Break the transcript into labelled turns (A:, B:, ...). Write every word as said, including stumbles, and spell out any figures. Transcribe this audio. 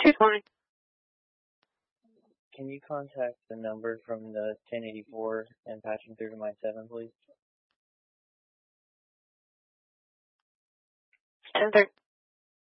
A: two twenty.
B: Can you contact the number from the ten eighty-four and patch him through to my seven, please?
A: ten thirty.